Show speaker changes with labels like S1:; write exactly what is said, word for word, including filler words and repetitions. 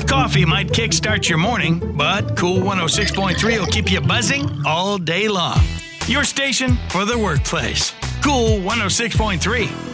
S1: Coffee might kickstart your morning, but Cool one oh six point three will keep you buzzing all day long. Your station for the workplace. Cool one oh six point three.